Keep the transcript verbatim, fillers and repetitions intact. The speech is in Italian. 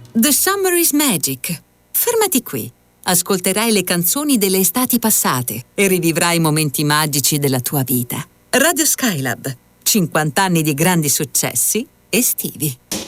The Summer is Magic. Fermati qui. Ascolterai le canzoni delle estati passate e rivivrai momenti magici della tua vita. Radio Skylab. cinquanta anni di grandi successi estivi.